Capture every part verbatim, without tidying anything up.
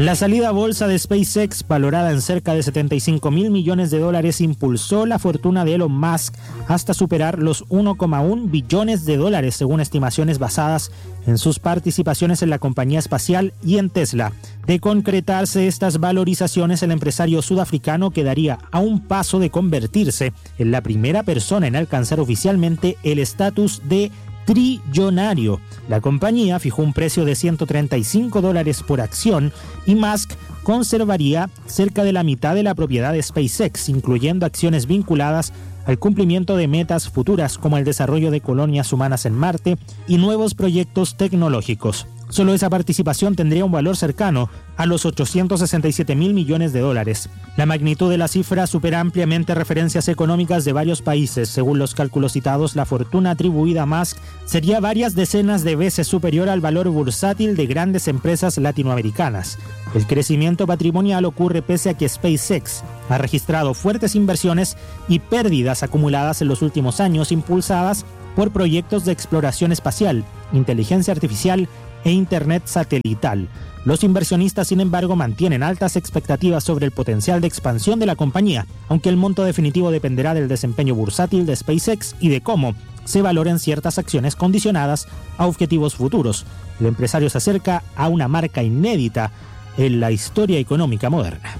La salida a bolsa de SpaceX, valorada en cerca de setenta y cinco mil millones de dólares, impulsó la fortuna de Elon Musk hasta superar los uno coma uno billones de dólares, según estimaciones basadas en sus participaciones en la compañía espacial y en Tesla. De concretarse estas valorizaciones, el empresario sudafricano quedaría a un paso de convertirse en la primera persona en alcanzar oficialmente el estatus de trillonario. La compañía fijó un precio de ciento treinta y cinco dólares por acción y Musk conservaría cerca de la mitad de la propiedad de SpaceX, incluyendo acciones vinculadas al cumplimiento de metas futuras como el desarrollo de colonias humanas en Marte y nuevos proyectos tecnológicos. Solo esa participación tendría un valor cercano a los ochocientos sesenta y siete mil millones de dólares. La magnitud de la cifra supera ampliamente referencias económicas de varios países. Según los cálculos citados, la fortuna atribuida a Musk sería varias decenas de veces superior al valor bursátil de grandes empresas latinoamericanas. El crecimiento patrimonial ocurre pese a que SpaceX ha registrado fuertes inversiones y pérdidas acumuladas en los últimos años, impulsadas por proyectos de exploración espacial, inteligencia artificial e Internet satelital. Los inversionistas, sin embargo, mantienen altas expectativas sobre el potencial de expansión de la compañía, aunque el monto definitivo dependerá del desempeño bursátil de SpaceX y de cómo se valoren ciertas acciones condicionadas a objetivos futuros. El empresario se acerca a una marca inédita en la historia económica moderna.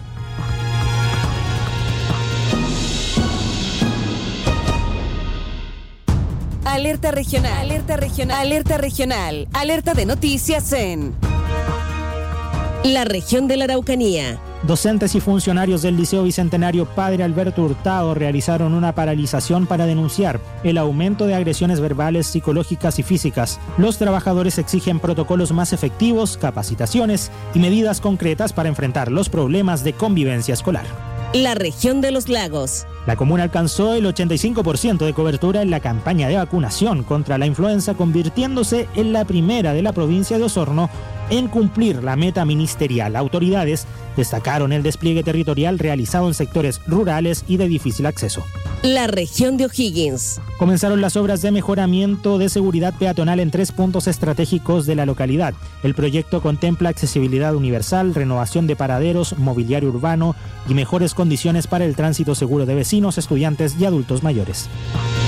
Alerta regional, alerta regional, alerta regional, alerta de noticias en la región de la Araucanía. Docentes y funcionarios del Liceo Bicentenario Padre Alberto Hurtado realizaron una paralización para denunciar el aumento de agresiones verbales, psicológicas y físicas. Los trabajadores exigen protocolos más efectivos, capacitaciones y medidas concretas para enfrentar los problemas de convivencia escolar. La región de los lagos. La comuna alcanzó el ochenta y cinco por ciento de cobertura en la campaña de vacunación contra la influenza, convirtiéndose en la primera de la provincia de Osorno en cumplir la meta ministerial. Autoridades destacaron el despliegue territorial realizado en sectores rurales y de difícil acceso. La región de O'Higgins. Comenzaron las obras de mejoramiento de seguridad peatonal en tres puntos estratégicos de la localidad. El proyecto contempla accesibilidad universal, renovación de paraderos, mobiliario urbano y mejores condiciones para el tránsito seguro de vecinos, estudiantes y adultos mayores.